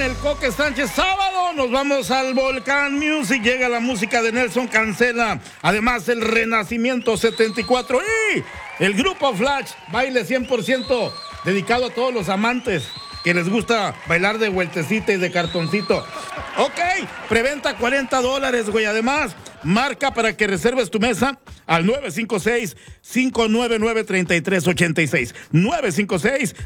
el Coque Sánchez. Sábado nos vamos al Volcán Music. Llega la música de Nelson Cancela. Además, el Renacimiento 74 y el grupo Flash. Baile 100% dedicado a todos los amantes que les gusta bailar de vueltecita y de cartoncito. Ok, preventa $40, güey. Además, marca para que reserves tu mesa al 956-599-3386. 956